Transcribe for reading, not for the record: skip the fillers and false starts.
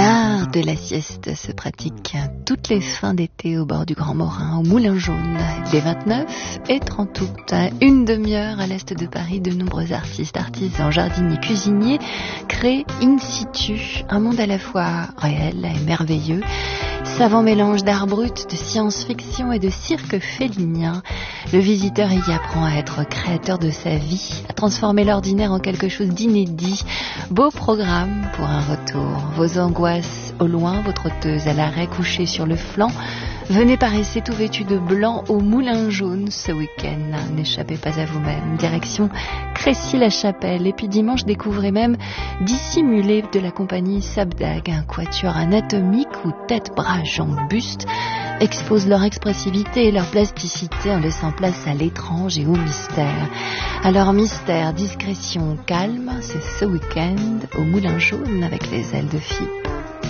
L'art de la sieste se pratique toutes les fins d'été au bord du Grand Morin, au Moulin Jaune, les 29 et 30 août. À une demi-heure à l'est de Paris, de nombreux artistes, artisans, jardiniers, cuisiniers créent in situ un monde à la fois réel et merveilleux. Savant mélange d'art brut, de science-fiction et de cirque félinien. Le visiteur y apprend à être créateur de sa vie, à transformer l'ordinaire en quelque chose d'inédit. Beau programme pour un retour. Vos angoisses au loin, votre trotteuse à l'arrêt couchée sur le flanc. Venez par essai tout vêtu de blanc au Moulin Jaune ce week-end. N'échappez pas à vous-même. Direction Crécy-la-Chapelle. Et puis dimanche, découvrez même Dissimulé de la compagnie Sabdag, un quatuor anatomique où tête, bras, jambes, buste exposent leur expressivité et leur plasticité en laissant place à l'étrange et au mystère. Alors mystère, discrétion, calme, c'est ce week-end au Moulin Jaune avec les ailes de Fipe.